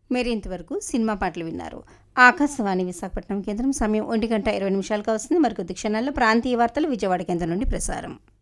మీరు ఇంతవరకు సినిమా పాటలు విన్నారు. ఆకాశవాణి విశాఖపట్నం కేంద్రం సమయం 1:20 వస్తుంది. మరికొద్ది క్షణాల్లో ప్రాంతీయ వార్తలు విజయవాడ కేంద్రం నుండి ప్రసారం.